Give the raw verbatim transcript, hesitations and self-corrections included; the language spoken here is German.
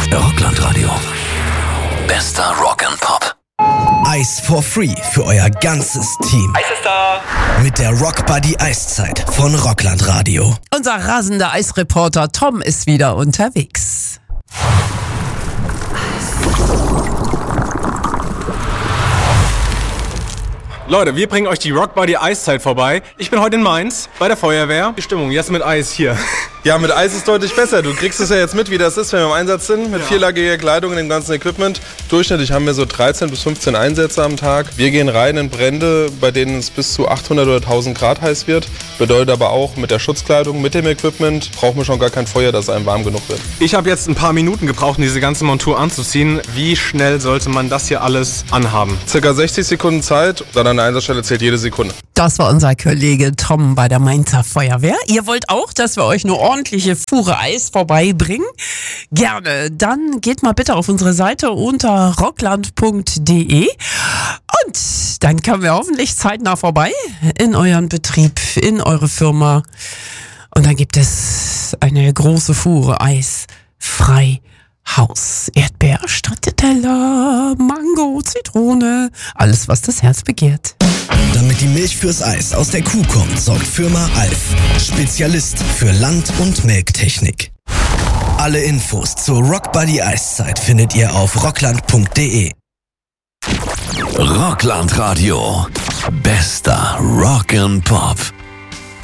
Rockland-Radio. Bester Rock and Pop. Eis for free für euer ganzes Team. Eis ist da! Mit der Rock Buddy Eiszeit von Rockland-Radio. Unser rasender Eisreporter Tom ist wieder unterwegs. Leute, wir bringen euch die Rock Buddy Eiszeit vorbei. Ich bin heute in Mainz bei der Feuerwehr. Die Stimmung jetzt mit Eis hier. Ja, mit Eis ist deutlich besser. Du kriegst es ja jetzt mit, wie das ist, wenn wir im Einsatz sind. Mit ja. vierlagiger Kleidung und dem ganzen Equipment. Durchschnittlich haben wir so dreizehn bis fünfzehn Einsätze am Tag. Wir gehen rein in Brände, bei denen es bis zu achthundert oder tausend Grad heiß wird. Bedeutet aber auch, mit der Schutzkleidung, mit dem Equipment braucht man schon gar kein Feuer, dass einem warm genug wird. Ich habe jetzt ein paar Minuten gebraucht, um diese ganze Montur anzuziehen. Wie schnell sollte man das hier alles anhaben? Circa sechzig Sekunden Zeit, dann an der Einsatzstelle zählt jede Sekunde. Das war unser Kollege Tom bei der Mainzer Feuerwehr. Ihr wollt auch, dass wir euch eine ordentliche Fuhre Eis vorbeibringen? Gerne. Dann geht mal bitte auf unsere Seite unter rockland punkt de und dann kommen wir hoffentlich zeitnah vorbei in euren Betrieb, in eure Firma. Und dann gibt es eine große Fuhre Eis frei Haus. Erdbeer, Stracciatella, Mango, Zitrone, alles was das Herz begehrt. Damit die Milch fürs Eis aus der Kuh kommt, sorgt Firma Alf, Spezialist für Land- und Melktechnik. Alle Infos zur Rock Buddy Eiszeit findet ihr auf rockland punkt de. Rockland Radio. Bester Rock and Pop.